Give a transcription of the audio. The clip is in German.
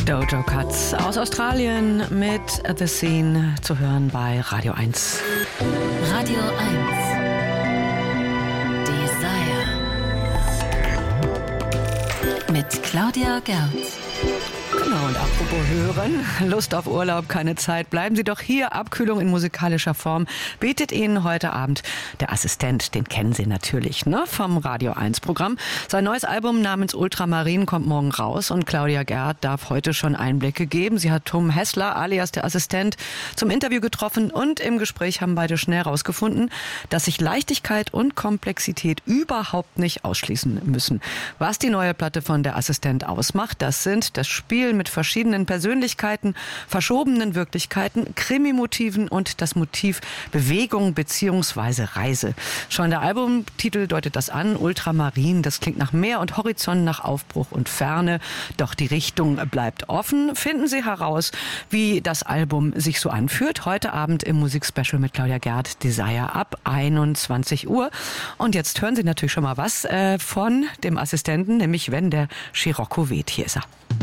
Doja Cat aus Australien mit The Scene zu hören bei Radio 1. Radio 1. Desire. Mit Claudia Gerz. Genau, und apropos hören, Lust auf Urlaub, keine Zeit, bleiben Sie doch hier. Abkühlung in musikalischer Form bietet Ihnen heute Abend der Assistent, den kennen Sie natürlich, ne, vom Radio 1 Programm. Sein neues Album namens Ultramarin kommt morgen raus und Claudia Gerth darf heute schon Einblicke geben. Sie hat Tom Hessler, alias der Assistent, zum Interview getroffen und im Gespräch haben beide schnell herausgefunden, dass sich Leichtigkeit und Komplexität überhaupt nicht ausschließen müssen. Was die neue Platte von der Assistent ausmacht, das sind das Spiel mit verschiedenen Persönlichkeiten, verschobenen Wirklichkeiten, Krimimotiven und das Motiv Bewegung bzw. Reise. Schon der Albumtitel deutet das an, Ultramarin, das klingt nach Meer und Horizont, nach Aufbruch und Ferne. Doch die Richtung bleibt offen. Finden Sie heraus, wie das Album sich so anfühlt. Heute Abend im Musikspecial mit Claudia Gerth, Desire ab 21 Uhr. Und jetzt hören Sie natürlich schon mal was von dem Assistenten, nämlich Wenn der Scirocco weht. Hier ist er.